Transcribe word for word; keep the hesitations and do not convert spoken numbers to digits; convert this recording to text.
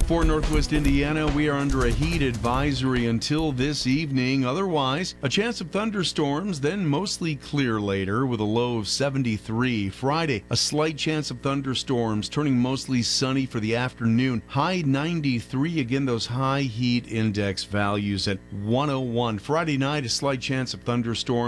For Northwest Indiana, we are under a heat advisory until this evening. Otherwise, a chance of thunderstorms, then mostly clear later with a low of seventy-three. Friday, a slight chance of thunderstorms, turning mostly sunny for the afternoon. High ninety-three. Again, those high heat index values at one oh one. Friday night, a slight chance of thunderstorms.